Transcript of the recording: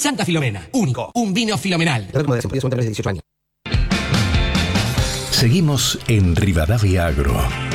Santa Filomena. Único. Un vino filomenal. Moderación, podía ser de 18 años. Seguimos en Rivadavia Agro.